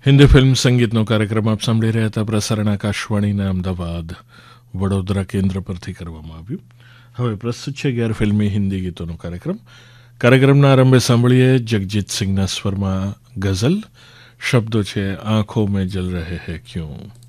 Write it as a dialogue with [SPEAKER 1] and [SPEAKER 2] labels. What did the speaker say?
[SPEAKER 1] Hindi film સંગીતનો કાર્યક્રમ આપ સાંભળી રહ્યા હતા. પ્રસારણ આકાશવાણીના અમદાવાદ વડોદરા કેન્દ્ર પરથી કરવામાં આવ્યું. હવે પ્રસ્તુત છે ગેર ફિલ્મી હિન્દી ગીતોનો કાર્યક્રમ. કાર્યક્રમના આરંભે સાંભળીએ જગજીત સિંહના સ્વરમાં ગઝલ. શબ્દો છે આંખો મેં જલ રહે હૈ ક્યું.